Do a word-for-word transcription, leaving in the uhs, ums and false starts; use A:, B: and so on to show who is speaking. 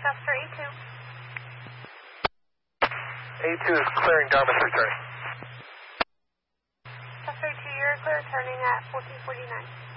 A: Chester A two.
B: A two is clearing, Dartmouth returning.
A: Chester A two, you're clear, turning at fourteen forty-nine.